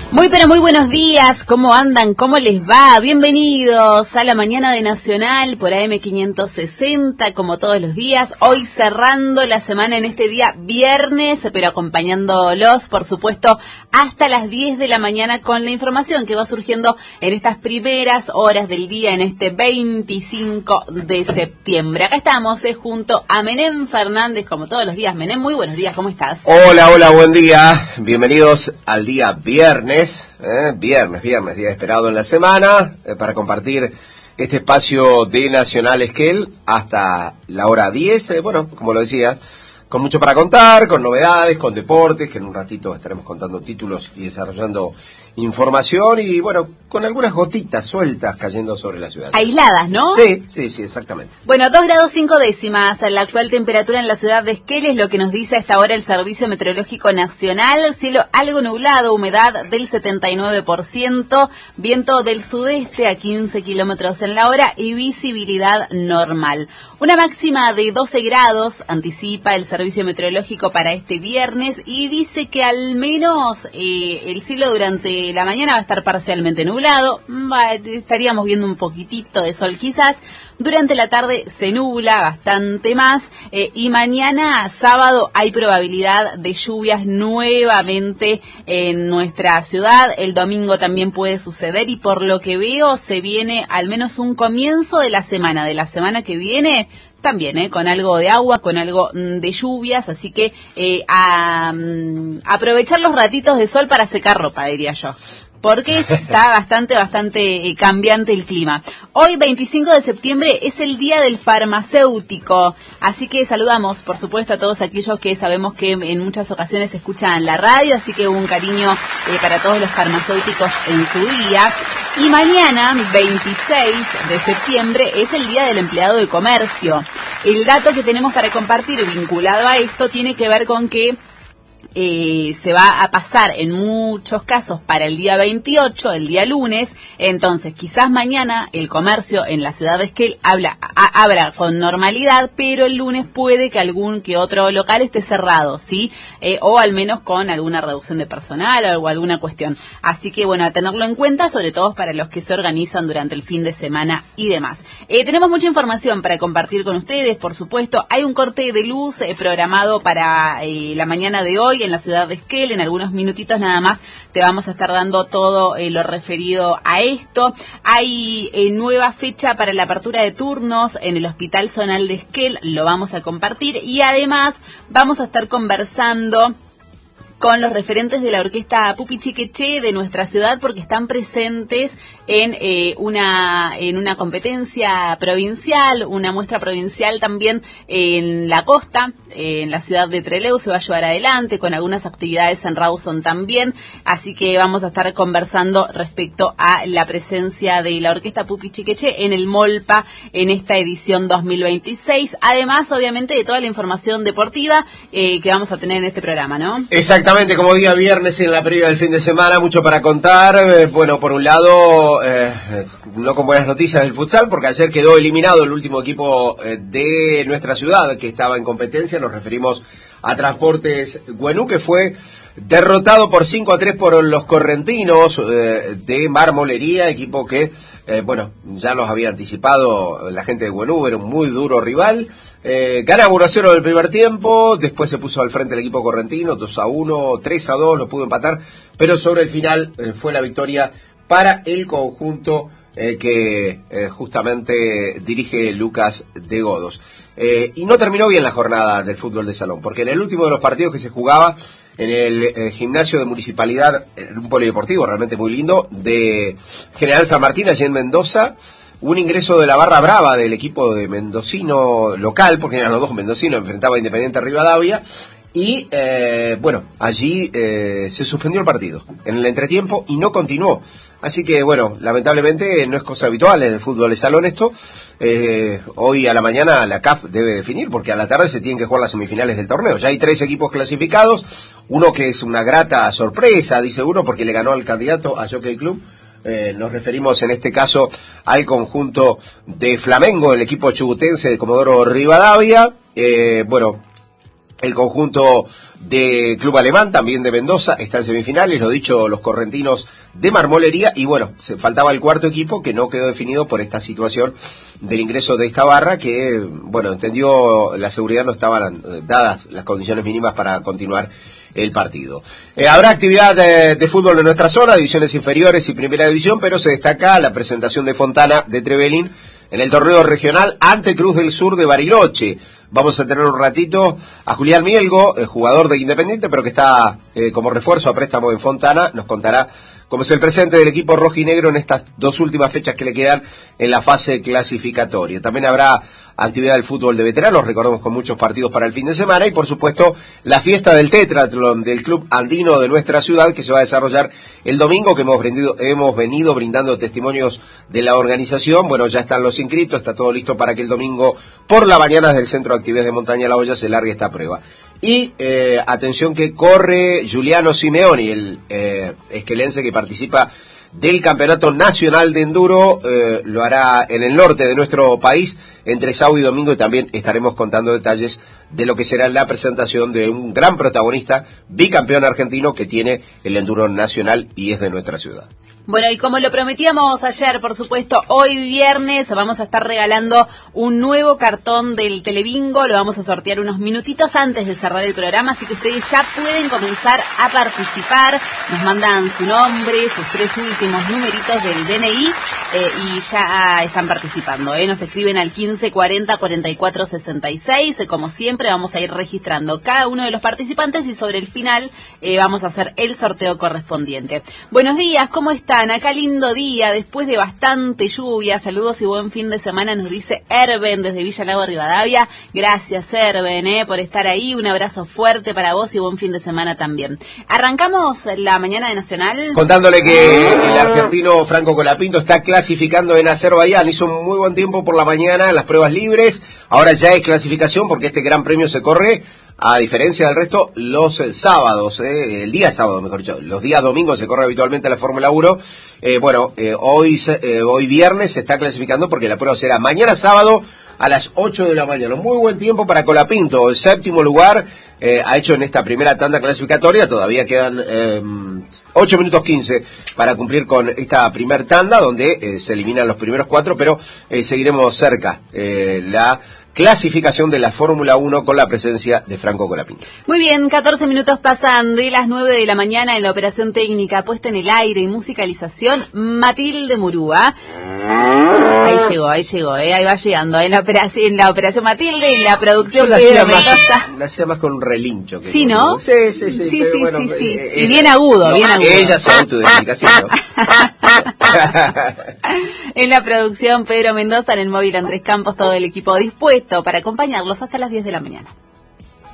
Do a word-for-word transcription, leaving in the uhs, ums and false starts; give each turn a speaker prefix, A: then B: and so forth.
A: Muy pero muy buenos días, ¿cómo andan? ¿Cómo les va? Bienvenidos a la mañana de Nacional por A M quinientos sesenta, como todos los días, hoy cerrando la semana en este día viernes, pero acompañándolos, por supuesto, hasta las diez de la mañana con la información que va surgiendo en estas primeras horas del día, en este veinticinco de septiembre. Acá estamos eh, junto a Menem Fernández, como todos los días. Menem, muy buenos días, ¿cómo estás?
B: Hola, hola, buen día, bienvenidos al día viernes. Eh, viernes, viernes, día esperado en la semana, eh, para compartir este espacio de Nacional Esquel hasta la hora diez, eh, bueno, como lo decías, con mucho para contar, con novedades, con deportes, que en un ratito estaremos contando títulos y desarrollando información y, bueno, con algunas gotitas sueltas cayendo sobre la ciudad.
A: Aisladas, ¿no?
B: Sí, sí, sí, exactamente.
A: Bueno, dos grados cinco décimas, la actual temperatura en la ciudad de Esquel es lo que nos dice a esta hora el Servicio Meteorológico Nacional. Cielo algo nublado, humedad del setenta y nueve por ciento, viento del sudeste a quince kilómetros en la hora y visibilidad normal. Una máxima de doce grados anticipa el Servicio Meteorológico para este viernes y dice que al menos eh, el cielo durante la mañana va a estar parcialmente nublado, va, estaríamos viendo un poquitito de sol quizás, durante la tarde se nubla bastante más eh, y mañana sábado hay probabilidad de lluvias nuevamente en nuestra ciudad, el domingo también puede suceder y por lo que veo se viene al menos un comienzo de la semana, de la semana que viene, también, ¿eh? Con algo de agua, con algo mm, de lluvias, así que eh, a mm, aprovechar los ratitos de sol para secar ropa, diría yo. Porque está bastante, bastante eh, cambiante el clima. Hoy, veinticinco de septiembre, es el Día del Farmacéutico. Así que saludamos, por supuesto, a todos aquellos que sabemos que en muchas ocasiones escuchan la radio. Así que un cariño eh, para todos los farmacéuticos en su día. Y mañana, veintiséis de septiembre, es el Día del Empleado de Comercio. El dato que tenemos para compartir vinculado a esto tiene que ver con que Eh, se va a pasar en muchos casos para el día veintiocho, el día lunes, entonces quizás mañana el comercio en la ciudad de Esquel habla, a, abra con normalidad, pero el lunes puede que algún que otro local esté cerrado, ¿sí? Eh, o al menos con alguna reducción de personal o alguna cuestión. Así que bueno, a tenerlo en cuenta, sobre todo para los que se organizan durante el fin de semana y demás. Eh, tenemos mucha información para compartir con ustedes, por supuesto. Hay un corte de luz eh, programado para eh, la mañana de hoy en la ciudad de Esquel. En algunos minutitos nada más te vamos a estar dando todo eh, lo referido a esto. Hay eh, nueva fecha para la apertura de turnos en el Hospital Zonal de Esquel, lo vamos a compartir y además vamos a estar conversando con los referentes de la orquesta Pupi Chiqueché de nuestra ciudad porque están presentes en eh, una en una competencia provincial, una muestra provincial también en la costa, eh, en la ciudad de Trelew se va a llevar adelante con algunas actividades en Rawson también, así que vamos a estar conversando respecto a la presencia de la orquesta Pupi Chiqueché en el Molpa en esta edición dos mil veintiséis, además obviamente de toda la información deportiva eh, que vamos a tener en este programa, ¿no?
B: Exactamente. Como día viernes en la previa del fin de semana, mucho para contar. Eh, bueno, por un lado, eh, no con buenas noticias del futsal, porque ayer quedó eliminado el último equipo eh, de nuestra ciudad que estaba en competencia. Nos referimos a Transportes Güenú, que fue derrotado por cinco a tres por los correntinos eh, de Marmolería, equipo que, eh, bueno, ya los había anticipado la gente de Güenú, era un muy duro rival. Eh, gana uno a cero del primer tiempo, después se puso al frente el equipo correntino, dos a uno, tres a dos, lo pudo empatar, pero sobre el final eh, fue la victoria para el conjunto eh, que eh, justamente dirige Lucas de Godos. Eh, y no terminó bien la jornada del fútbol de salón, porque en el último de los partidos que se jugaba en el eh, gimnasio de municipalidad, en un polideportivo realmente muy lindo, de General San Martín, allí en Mendoza, un ingreso de la barra brava del equipo de mendocino local, porque eran los dos mendocinos, enfrentaba a Independiente Rivadavia, y eh, bueno, allí eh, se suspendió el partido en el entretiempo y no continuó. Así que bueno, lamentablemente no es cosa habitual en el fútbol de salón esto. Eh, hoy a la mañana la C A F debe definir, porque a la tarde se tienen que jugar las semifinales del torneo. Ya hay tres equipos clasificados, uno que es una grata sorpresa, dice uno, porque le ganó al candidato a Jockey Club. Eh, nos referimos en este caso al conjunto de Flamengo, el equipo chubutense de Comodoro Rivadavia. Eh, bueno, El conjunto de Club Alemán, también de Mendoza, está en semifinales, lo dicho, los correntinos de Marmolería, y bueno, se faltaba el cuarto equipo que no quedó definido por esta situación del ingreso de esta barra, que, bueno, entendió la seguridad, no estaban dadas las condiciones mínimas para continuar el partido. Eh, habrá actividad de, de fútbol en nuestra zona, divisiones inferiores y primera división, pero se destaca la presentación de Fontana de Trevelin en el torneo regional ante Cruz del Sur de Bariloche. Vamos a tener un ratito a Julián Mielgo, eh, jugador de Independiente, pero que está eh, como refuerzo a préstamo en Fontana. Nos contará cómo es el presente del equipo rojinegro en estas dos últimas fechas que le quedan en la fase clasificatoria. También habrá actividad del fútbol de veteranos, recordemos, con muchos partidos para el fin de semana, y por supuesto la fiesta del tetratlón del Club Andino de nuestra ciudad, que se va a desarrollar el domingo, que hemos, brindido, hemos venido brindando testimonios de la organización. Bueno, ya están los inscritos, está todo listo para que el domingo por la mañana desde el Centro de Actividades de Montaña La Hoya se largue esta prueba. Y eh, atención que corre Giuliano Simeoni, el eh, esquelense que participa del Campeonato Nacional de Enduro, eh, lo hará en el norte de nuestro país entre sábado y domingo, y también estaremos contando detalles de lo que será la presentación de un gran protagonista, bicampeón argentino que tiene el Enduro Nacional y es de nuestra ciudad.
A: Bueno, y como lo prometíamos ayer, por supuesto, hoy viernes vamos a estar regalando un nuevo cartón del Telebingo. Lo vamos a sortear unos minutitos antes de cerrar el programa, así que ustedes ya pueden comenzar a participar. Nos mandan su nombre, sus tres últimos numeritos del D N I eh, y ya están participando. ¿eh? Nos escriben al quince cuarenta cuarenta y cuatro sesenta y seis. Eh, como siempre, vamos a ir registrando cada uno de los participantes y sobre el final eh, vamos a hacer el sorteo correspondiente. Buenos días, ¿cómo están? Acá lindo día, después de bastante lluvia. Saludos y buen fin de semana, nos dice Erben desde Villa Lago Rivadavia. Gracias, Erben, eh, por estar ahí. Un abrazo fuerte para vos y buen fin de semana también. Arrancamos la mañana de Nacional
B: contándole que el argentino Franco Colapinto está clasificando en Azerbaiyán. Hizo un muy buen tiempo por la mañana en las pruebas libres. Ahora ya es clasificación porque este gran premio se corre, a diferencia del resto, los eh, sábados, eh, el día sábado, mejor dicho, los días domingos se corre habitualmente la Fórmula uno. Eh, bueno, eh, hoy eh, hoy viernes se está clasificando porque la prueba será mañana sábado a las ocho de la mañana. Muy buen tiempo para Colapinto, el séptimo lugar eh, ha hecho en esta primera tanda clasificatoria. Todavía quedan eh, ocho minutos quince para cumplir con esta primer tanda, donde eh, se eliminan los primeros cuatro, pero eh, seguiremos cerca eh, la clasificación de la Fórmula uno con la presencia de Franco Colapinto.
A: Muy bien, catorce minutos pasan de las nueve de la mañana en la operación técnica, puesta en el aire y musicalización, Matilde Murúa. Ahí llegó, ahí llegó, eh, ahí va llegando, en la operación, en la operación Matilde, en la producción
B: Yo la
A: Pedro
B: hacía más,
A: Mendoza.
B: la hacía más con un relincho. Que
A: sí,
B: con,
A: ¿no?
B: Sí, sí, sí.
A: Sí,
B: pero
A: sí,
B: bueno,
A: sí, sí.
B: Eh,
A: y
B: eh,
A: bien agudo,
B: no,
A: bien agudo.
B: Ella sabe tu explicación, ¿no?
A: En la producción Pedro Mendoza, en el móvil Andrés Campos, todo el equipo dispuesto para acompañarlos hasta las diez de la mañana.